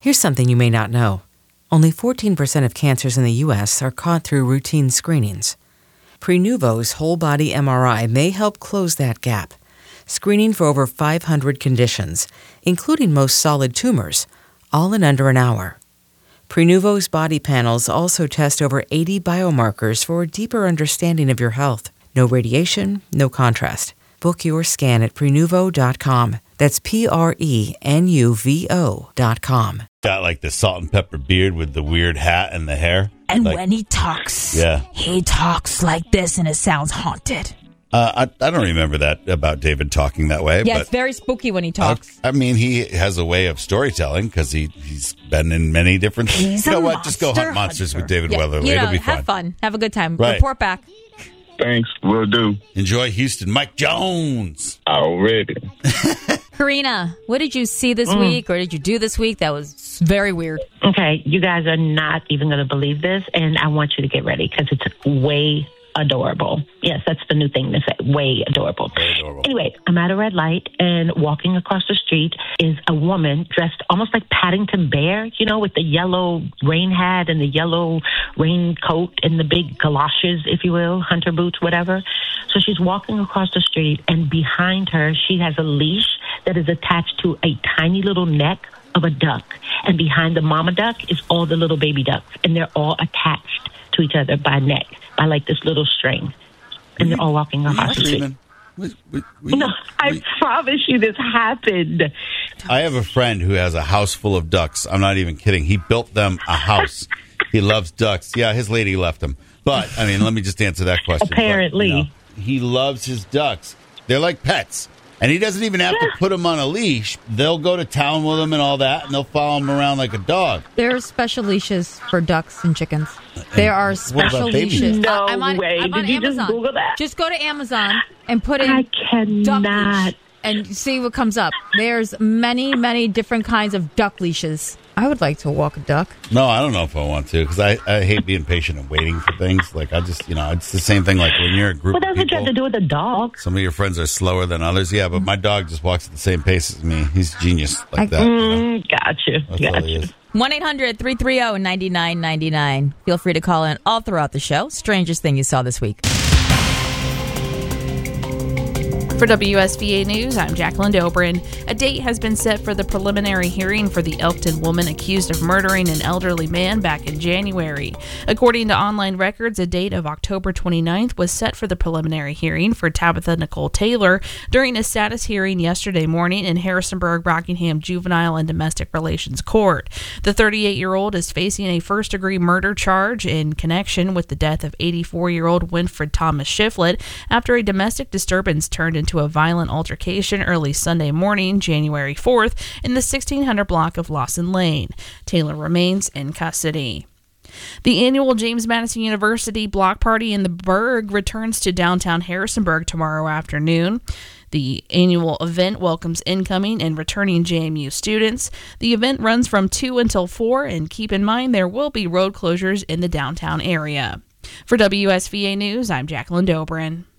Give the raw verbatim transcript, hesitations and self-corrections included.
Here's something you may not know. Only fourteen percent of cancers in the U S are caught through routine screenings. Prenuvo's whole-body M R I may help close that gap, screening for over five hundred conditions, including most solid tumors, all in under an hour. Prenuvo's body panels also test over eighty biomarkers for a deeper understanding of your health. No radiation, no contrast. Book your scan at Prenuvo dot com. That's P R E N U V O dot com. Got like the salt and pepper beard with the weird hat and the hair. And like, when he talks, yeah. he talks like this and it sounds haunted. Uh, I, I don't remember that about David talking that way. Yeah, but, it's very spooky when he talks. Uh, I mean, he has a way of storytelling because he, he's been in many different... He's you know a what? Just go hunt monster monsters hunter. with David Yeah, Weatherly. you know, It'll be have fun. fun. Have a good time. Right. Report back. Thanks, will do. Enjoy Houston. Mike Jones. Already. Karina, what did you see this mm. week or did you do this week that was very weird? Okay, you guys are not even going to believe this, and I want you to get ready because it's way adorable. Yes, that's the new thing to say, way adorable. Very adorable. Anyway, I'm at a red light, and walking across the street is a woman dressed almost like Paddington Bear, you know, with the yellow rain hat and the yellow raincoat and the big galoshes, if you will, hunter boots, whatever. So she's walking across the street, and behind her, she has a leash that is attached to a tiny little neck of a duck. And behind the mama duck is all the little baby ducks, and they're all attached to each other by neck, by like this little string. And they're all walking across the street. We, we, we, No, I we, promise you this happened. I have a friend who has a house full of ducks. I'm not even kidding. He built them a house. He loves ducks. Yeah, his lady left him. But, I mean, let me just answer that question. Apparently. But, you know, he loves his ducks. They're like pets. And he doesn't even have to put them on a leash. They'll go to town with him and all that, and they'll follow him around like a dog. There are special leashes for ducks and chickens. There are special leashes. No I'm on, way. I'm on Did you Amazon. just Google that? Just go to Amazon and put in I duck cannot. leash and see what comes up. There's many, many different kinds of duck leashes. I would like to walk a duck. No, I don't know if I want to, because I, I hate being patient and waiting for things. Like, I just, you know, it's the same thing like when you're a group Well, of that's what you people. have to do with a dog. Some of your friends are slower than others. Yeah, but my dog just walks at the same pace as me. He's genius like I- that. You know? Mm, gotcha. That's all he Gotcha. is. one eight hundred three three zero nine nine nine nine. Feel free to call in all throughout the show. Strangest thing you saw this week. For W S V A News, I'm Jacqueline Dobrin. A date has been set for the preliminary hearing for the Elkton woman accused of murdering an elderly man back in January. According to online records, a date of October twenty-ninth was set for the preliminary hearing for Tabitha Nicole Taylor during a status hearing yesterday morning in Harrisonburg Rockingham Juvenile and Domestic Relations Court. The thirty-eight-year-old is facing a first-degree murder charge in connection with the death of eighty-four-year-old Winfred Thomas Shiflett after a domestic disturbance turned into to a violent altercation early Sunday morning, January fourth, in the sixteen hundred block of Lawson Lane. Taylor remains in custody. The annual James Madison University Block Party in the Berg returns to downtown Harrisonburg tomorrow afternoon. The annual event welcomes incoming and returning J M U students. The event runs from two until four, and keep in mind there will be road closures in the downtown area. For W S V A News, I'm Jacqueline Dobrin.